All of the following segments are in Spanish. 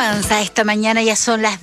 avanza esta mañana? Ya son las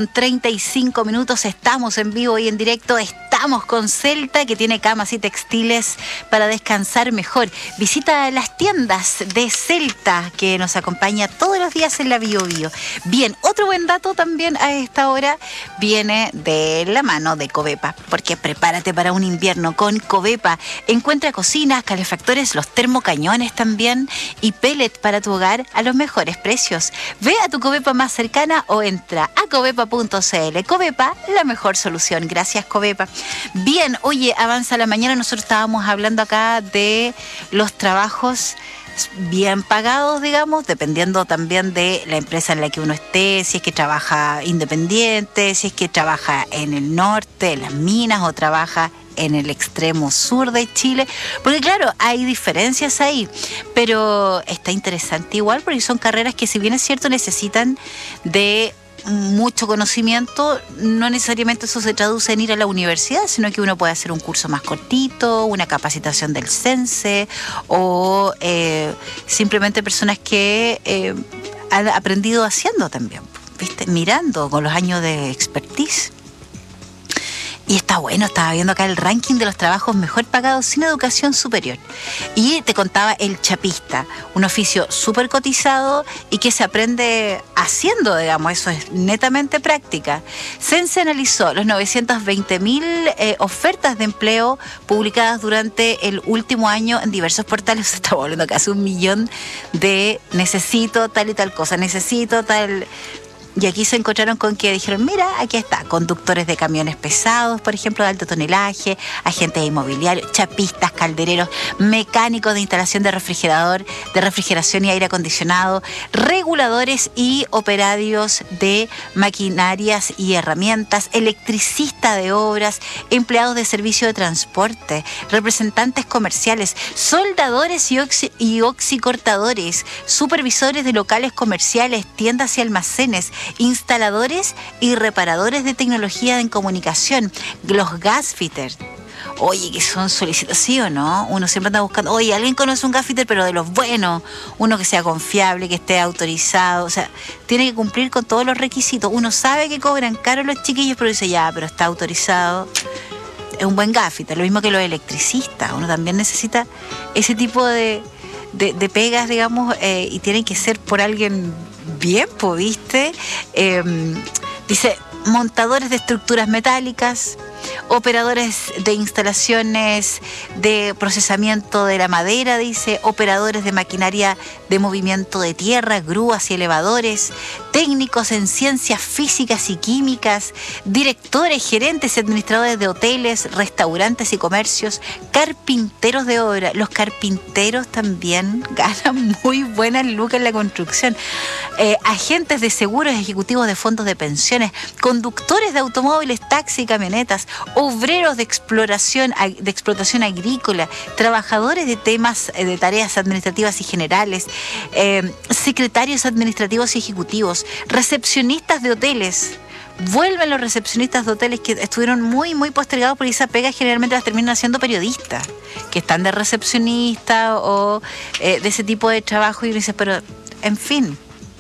10:35. Estamos en vivo y en directo. Estamos con Celta, que tiene camas y textiles para descansar mejor. Visita las tiendas de Celta, que nos acompaña todos los días en la Bio Bio. Bien, otro buen dato también a esta hora viene de la mano de Covepa, porque prepárate para un invierno con Covepa. Encuentra cocinas, calefactores, los termocañones también y pellet para tu hogar a los mejores precios. Ve a tu Covepa más cercana o entra a covepa.cl. Covepa, la mejor solución. Gracias, Covepa. Bien, oye, avanza la mañana. Nosotros estábamos hablando acá de los trabajos bien pagados, digamos, dependiendo también de la empresa en la que uno esté, si es que trabaja independiente, si es que trabaja en el norte, en las minas, o trabaja en el extremo sur de Chile, porque claro, hay diferencias ahí, pero está interesante igual, porque son carreras que, si bien es cierto, necesitan de mucho conocimiento, no necesariamente eso se traduce en ir a la universidad, sino que uno puede hacer un curso más cortito, una capacitación del CENSE, o simplemente personas que han aprendido haciendo también, ¿viste? Mirando con los años de expertise. Y está bueno, estaba viendo acá el ranking de los trabajos mejor pagados sin educación superior. Y te contaba el chapista, un oficio súper cotizado y que se aprende haciendo, digamos, eso es netamente práctica. CENSE analizó los 920.000 ofertas de empleo publicadas durante el último año en diversos portales. Se está volviendo casi 1 millón de necesito tal y tal cosa, necesito tal. Y aquí se encontraron con que dijeron, mira, aquí está, conductores de camiones pesados, por ejemplo, de alto tonelaje, agentes inmobiliarios, chapistas, caldereros, mecánicos de instalación de refrigeración y aire acondicionado, reguladores y operarios de maquinarias y herramientas, electricista de obras, empleados de servicio de transporte, representantes comerciales, soldadores y oxicortadores, supervisores de locales comerciales, tiendas y almacenes, instaladores y reparadores de tecnología en comunicación, los gasfitters. Oye, que son solicitados, ¿sí o no? Uno siempre anda buscando, oye, alguien conoce un gasfitter, pero de los buenos, uno que sea confiable, que esté autorizado, o sea, tiene que cumplir con todos los requisitos. Uno sabe que cobran caro los chiquillos, pero dice, ya, pero está autorizado. Es un buen gasfitter, lo mismo que los electricistas. Uno también necesita ese tipo de pegas, digamos, y tienen que ser por alguien bien, ¿viste? Dice, montadores de estructuras metálicas, operadores de instalaciones de procesamiento de la madera, dice, operadores de maquinaria de movimiento de tierra, grúas y elevadores, técnicos en ciencias físicas y químicas, directores, gerentes y administradores de hoteles, restaurantes y comercios, carpinteros de obra. Los carpinteros también ganan muy buenas lucas en la construcción. Agentes de seguros, ejecutivos de fondos de pensiones, conductores de automóviles, taxi y camionetas, obreros de explotación agrícola, trabajadores de temas de tareas administrativas y generales, secretarios administrativos y ejecutivos, recepcionistas de hoteles. Vuelven los recepcionistas de hoteles, que estuvieron muy, muy postergados por esa pega. Generalmente las terminan haciendo periodistas, que están de recepcionista o de ese tipo de trabajo, y uno dice, pero en fin.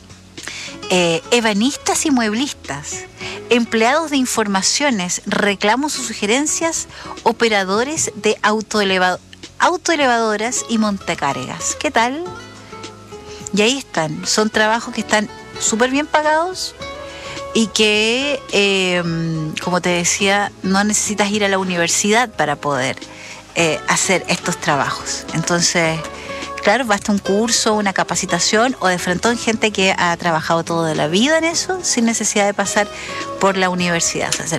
Ebanistas y mueblistas, empleados de informaciones, reclamos o sugerencias, operadores de autoelevadoras y montacargas. ¿Qué tal? Y ahí están, son trabajos que están súper bien pagados y que, como te decía, no necesitas ir a la universidad para poder hacer estos trabajos. Entonces, claro, basta un curso, una capacitación, o de frente en gente que ha trabajado toda la vida en eso sin necesidad de pasar por la universidad. O sea,